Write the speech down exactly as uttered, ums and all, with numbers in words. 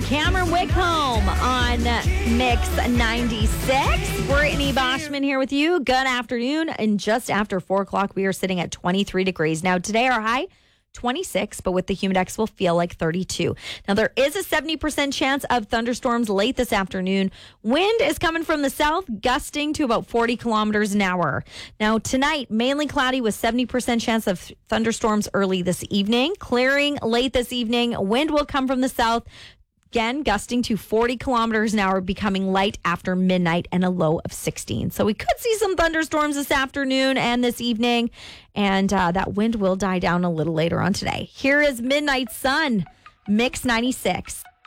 Cameron Wickholm on Mix ninety-six. Brittany Boschman here with you. Good afternoon. And just after four o'clock, we are sitting at twenty-three degrees. Now, today our high, twenty-six, but with the humidex will feel like thirty-two. Now, there is a seventy percent chance of thunderstorms late this afternoon. Wind is coming from the south, gusting to about forty kilometers an hour. Now, tonight, mainly cloudy with seventy percent chance of thunderstorms early this evening. Clearing late this evening. Wind will come from the south. Again, gusting to forty kilometers an hour, becoming light after midnight and a low of sixteen. So we could see some thunderstorms this afternoon and this evening, and uh, that wind will die down a little later on today. Here is Midnight Sun, Mix ninety-six.